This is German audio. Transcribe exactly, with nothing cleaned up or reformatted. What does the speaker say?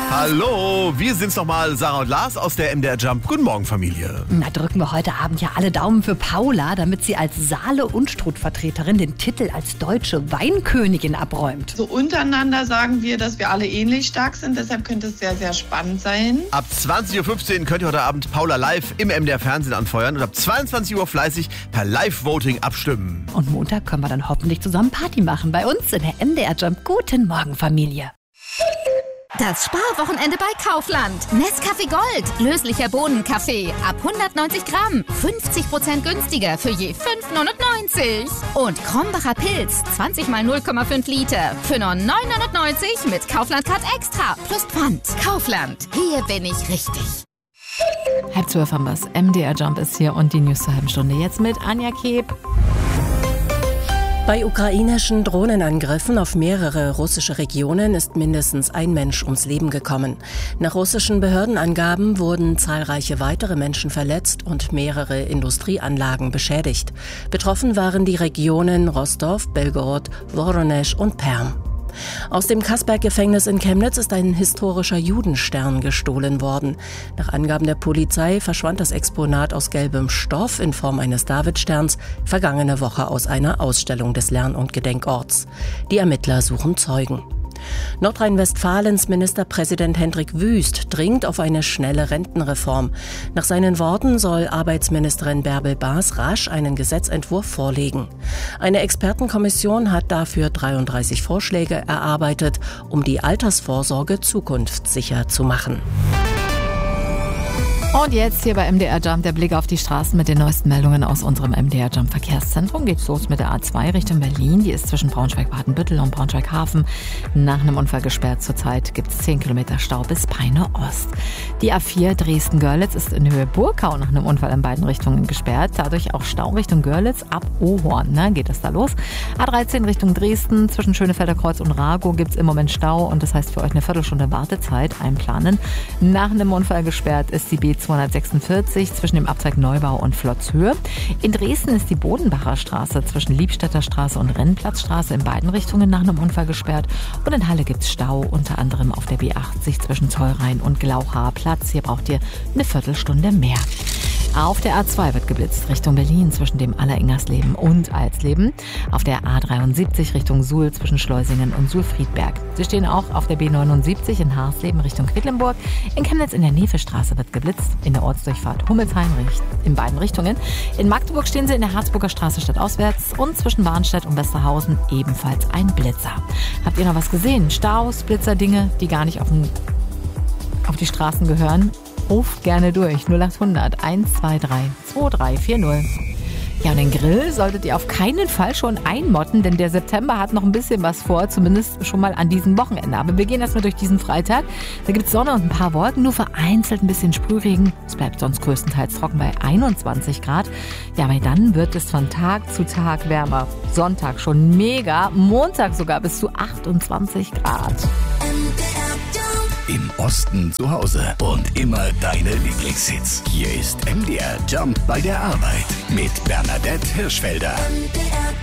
Hallo, wir sind's nochmal, Sarah und Lars aus der M D R Jump. Guten Morgen, Familie. Na, drücken wir heute Abend ja alle Daumen für Paula, damit sie als Saale-Unstrut-Vertreterin den Titel als deutsche Weinkönigin abräumt. So untereinander sagen wir, dass wir alle ähnlich stark sind, deshalb könnte es sehr, sehr spannend sein. Ab zwanzig Uhr fünfzehn könnt ihr heute Abend Paula live im M D R Fernsehen anfeuern und ab zweiundzwanzig Uhr fleißig per Live-Voting abstimmen. Und Montag können wir dann hoffentlich zusammen Party machen bei uns in der M D R Jump. Guten Morgen, Familie. Das Sparwochenende bei Kaufland. Nescafé Gold. Löslicher Bohnenkaffee. Ab hundertneunzig Gramm. fünfzig Prozent günstiger für je fünf neunundneunzig. Und Krombacher Pilz. zwanzig mal null Komma fünf Liter. Für nur neun neunundneunzig mit Kaufland Card Extra. Plus Pfand. Kaufland. Hier bin ich richtig. Halb zwölf haben wir's. M D R Jump ist hier und die News zur halben Stunde. Jetzt mit Anja Keb. Bei ukrainischen Drohnenangriffen auf mehrere russische Regionen ist mindestens ein Mensch ums Leben gekommen. Nach russischen Behördenangaben wurden zahlreiche weitere Menschen verletzt und mehrere Industrieanlagen beschädigt. Betroffen waren die Regionen Rostov, Belgorod, Woronesch und Perm. Aus dem Kasberg-Gefängnis in Chemnitz ist ein historischer Judenstern gestohlen worden. Nach Angaben der Polizei verschwand das Exponat aus gelbem Stoff in Form eines Davidsterns vergangene Woche aus einer Ausstellung des Lern- und Gedenkorts. Die Ermittler suchen Zeugen. Nordrhein-Westfalens Ministerpräsident Hendrik Wüst dringt auf eine schnelle Rentenreform. Nach seinen Worten soll Arbeitsministerin Bärbel Baas rasch einen Gesetzentwurf vorlegen. Eine Expertenkommission hat dafür dreiunddreißig Vorschläge erarbeitet, um die Altersvorsorge zukunftssicher zu machen. Und jetzt hier bei M D R Jump der Blick auf die Straßen mit den neuesten Meldungen aus unserem M D R Jump Verkehrszentrum. Geht's los mit der A zwei Richtung Berlin. Die ist zwischen Braunschweig-Badenbüttel und Braunschweig-Hafen nach einem Unfall gesperrt. Zurzeit gibt's zehn Kilometer Stau bis Peine Ost. Die A vier Dresden-Görlitz ist in Höhe Burkau nach einem Unfall in beiden Richtungen gesperrt. Dadurch auch Stau Richtung Görlitz ab Ohorn. Ne, geht es da los. A dreizehn Richtung Dresden zwischen Schönefelder Kreuz und Ragow gibt's im Moment Stau und das heißt für euch eine Viertelstunde Wartezeit einplanen. Nach einem Unfall gesperrt ist die B zweihundertsechsundvierzig zwischen dem Abzweig Neubau und Flotzhöhe. In Dresden ist die Bodenbacher Straße zwischen Liebstädter Straße und Rennplatzstraße in beiden Richtungen nach einem Unfall gesperrt. Und in Halle gibt's Stau, unter anderem auf der B achtzig zwischen Zollrhein und Glauchaer Platz. Hier braucht ihr eine Viertelstunde mehr. Auf der A zwei wird geblitzt Richtung Berlin zwischen dem Aller-Ingersleben und Alsleben. Auf der A dreiundsiebzig Richtung Suhl zwischen Schleusingen und Suhl-Friedberg. Sie stehen auch auf der B neunundsiebzig in Harsleben Richtung Quedlinburg. In Chemnitz in der Nevestraße wird geblitzt. In der Ortsdurchfahrt Hummelsheim in beiden Richtungen. In Magdeburg stehen sie in der Harzburger Straße stadtauswärts und zwischen Warnstedt und Westerhausen ebenfalls ein Blitzer. Habt ihr noch was gesehen? Staus, Blitzer, Dinge, die gar nicht auf, den, auf die Straßen gehören? Ruft gerne durch null achthundert eins zwei drei zwei drei vier null. Ja, und den Grill solltet ihr auf keinen Fall schon einmotten, denn der September hat noch ein bisschen was vor, zumindest schon mal an diesem Wochenende. Aber wir gehen erstmal durch diesen Freitag. Da gibt es Sonne und ein paar Wolken, nur vereinzelt ein bisschen Sprühregen. Es bleibt sonst größtenteils trocken bei einundzwanzig Grad. Ja, aber dann wird es von Tag zu Tag wärmer. Sonntag schon mega, Montag sogar bis zu achtundzwanzig Grad. Im Osten zu Hause und immer deine Lieblingshits. Hier ist M D R Jump bei der Arbeit mit Bernadette Hirschfelder.